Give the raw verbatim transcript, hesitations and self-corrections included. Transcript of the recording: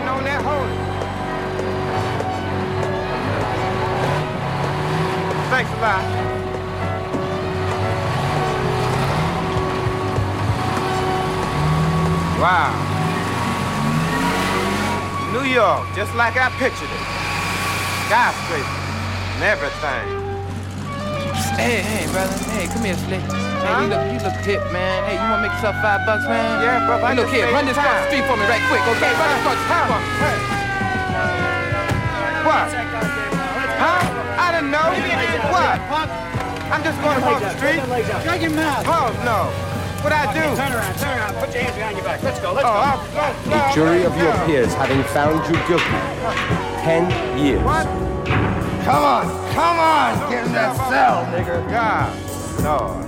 sitting on that holy. Thanks a lot. Wow. New York, just like I pictured it. Skyscrapers and everything. Hey, hey, brother. Hey, come here, Slick. Hey, huh? you look, you look hip, man. Hey, you wanna make yourself five bucks, man? Yeah, brother. Hey, look here, run this across the street for me right quick, okay? Run this across the street for me. Hey. What? Huh? I didn't know. What? I'm just going across the street. Shut your mouth. Oh, no. What'd I do? Turn around, turn around. Put your hands behind your back. Let's go, let's oh, go. I'll, no, no, The jury of your peers having found you guilty. Ten years. What? Come on, come on, get in that cell, nigga. God, Lord.